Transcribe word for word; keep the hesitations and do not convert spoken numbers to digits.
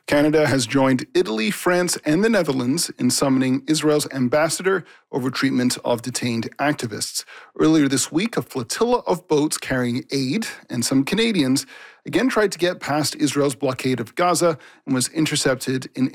Canada has joined Italy, France, and the Netherlands in summoning Israel's ambassador over treatment of detained activists. Earlier this week, a flotilla of boats carrying aid and some Canadians again tried to get past Israel's blockade of Gaza and was intercepted in